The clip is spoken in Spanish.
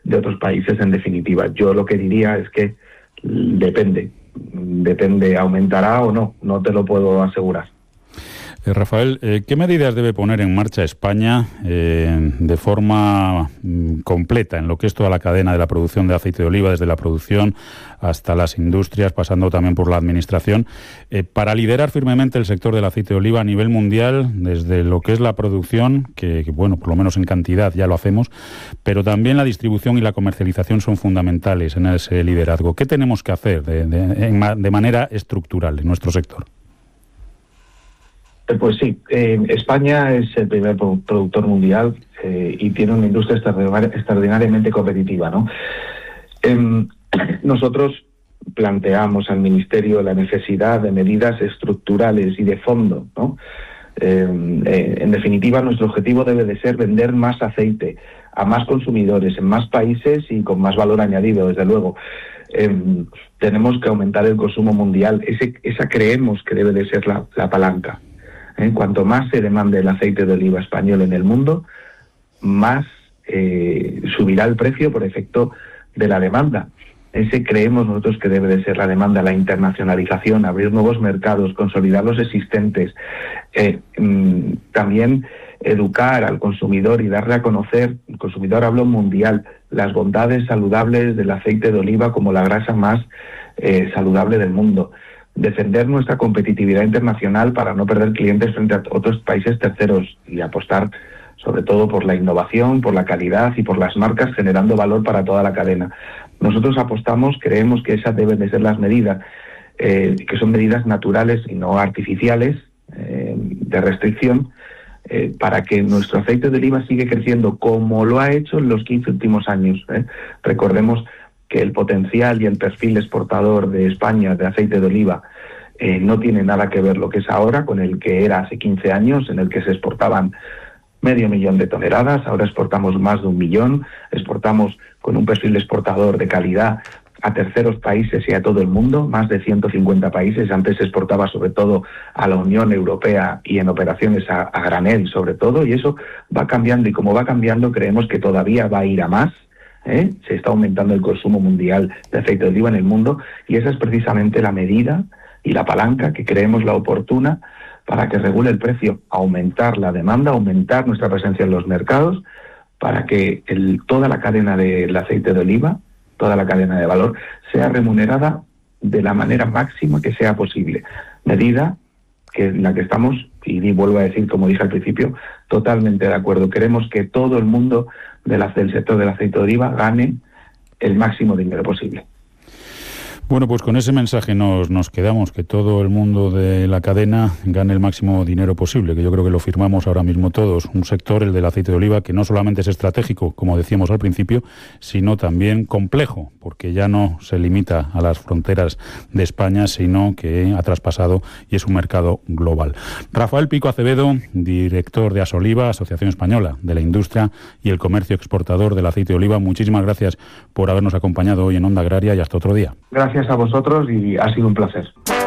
de otros países en definitiva. Yo lo que diría es que depende, aumentará o no te lo puedo asegurar. Rafael, ¿qué medidas debe poner en marcha España de forma completa en lo que es toda la cadena de la producción de aceite de oliva, desde la producción hasta las industrias, pasando también por la administración, para liderar firmemente el sector del aceite de oliva a nivel mundial, desde lo que es la producción, que bueno, por lo menos en cantidad ya lo hacemos, pero también la distribución y la comercialización son fundamentales en ese liderazgo? ¿Qué tenemos que hacer de manera estructural en nuestro sector? Pues sí, España es el primer productor mundial y tiene una industria extraordinariamente competitiva, ¿no? Nosotros planteamos al Ministerio la necesidad de medidas estructurales y de fondo, ¿no? En definitiva, nuestro objetivo debe de ser vender más aceite a más consumidores, en más países y con más valor añadido, desde luego. Tenemos que aumentar el consumo mundial. Esa creemos que debe de ser la palanca. Cuanto más se demande el aceite de oliva español en el mundo, más subirá el precio por efecto de la demanda. Ese creemos nosotros que debe de ser la demanda, la internacionalización, abrir nuevos mercados, consolidar los existentes, también educar al consumidor y darle a conocer, el consumidor hablo mundial, las bondades saludables del aceite de oliva como la grasa más saludable del mundo. Defender nuestra competitividad internacional para no perder clientes frente a otros países terceros y apostar sobre todo por la innovación, por la calidad y por las marcas, generando valor para toda la cadena. Nosotros apostamos, creemos que esas deben de ser las medidas, que son medidas naturales y no artificiales, de restricción, para que nuestro aceite de oliva siga creciendo como lo ha hecho en los 15 últimos años. Recordemos que el potencial y el perfil exportador de España de aceite de oliva no tiene nada que ver lo que es ahora con el que era hace 15 años, en el que se exportaban 500.000 de toneladas, ahora exportamos más de 1 millón, exportamos con un perfil exportador de calidad a terceros países y a todo el mundo, más de 150 países. Antes se exportaba sobre todo a la Unión Europea y en operaciones a granel sobre todo, y eso va cambiando, y como va cambiando creemos que todavía va a ir a más. Se está aumentando el consumo mundial de aceite de oliva en el mundo, y esa es precisamente la medida y la palanca que creemos la oportuna para que regule el precio, aumentar la demanda, aumentar nuestra presencia en los mercados, para que toda la cadena del aceite de oliva, toda la cadena de valor, sea remunerada de la manera máxima que sea posible. Medida que en la que estamos, y vuelvo a decir, como dije al principio, totalmente de acuerdo. Queremos que todo el mundo del sector del aceite de oliva gane el máximo dinero posible. Bueno, pues con ese mensaje nos quedamos, que todo el mundo de la cadena gane el máximo dinero posible, que yo creo que lo firmamos ahora mismo todos. Un sector, el del aceite de oliva, que no solamente es estratégico, como decíamos al principio, sino también complejo, porque ya no se limita a las fronteras de España, sino que ha traspasado y es un mercado global. Rafael Pico Acevedo, director de Asoliva, Asociación Española de la Industria y el Comercio Exportador del Aceite de Oliva, muchísimas gracias por habernos acompañado hoy en Onda Agraria y hasta otro día. Gracias a vosotros y ha sido un placer.